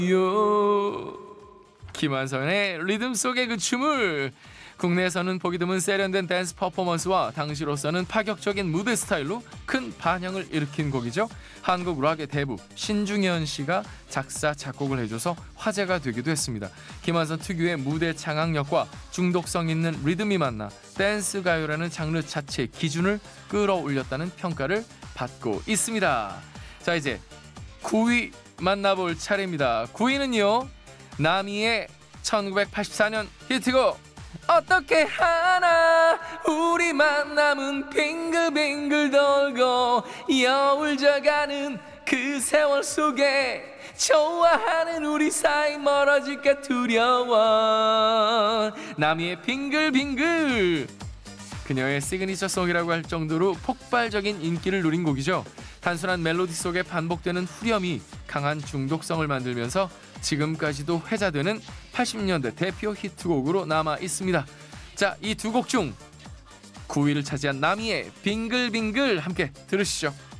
김한선의 리듬 속의 그 춤을 국내에서는 보기 드문 세련된 댄스 퍼포먼스와 당시로서는 파격적인 무대 스타일로 큰 반향을 일으킨 곡이죠. 한국 락의 대부 신중현 씨가 작사 작곡을 해줘서 화제가 되기도 했습니다. 김한선 특유의 무대 장악력과 중독성 있는 리듬이 만나 댄스 가요라는 장르 자체의 기준을 끌어올렸다는 평가를 받고 있습니다. 자, 이제 9위 만나볼 차례입니다. 9위는요, 나미의 1984년 히트곡 어떻게 하나 우리 만남은 빙글빙글 돌고 여울져가는 그 세월 속에 좋아하는 우리 사이 멀어질까 두려워. 나미의 빙글빙글, 그녀의 시그니처 송이라고 할 정도로 폭발적인 인기를 누린 곡이죠. 단순한 멜로디 속에 반복되는 후렴이 강한 중독성을 만들면서 지금까지도 회자되는 80년대 대표 히트곡으로 남아 있습니다. 자, 이 두 곡 중 9위를 차지한 나미의 빙글빙글 함께 들으시죠.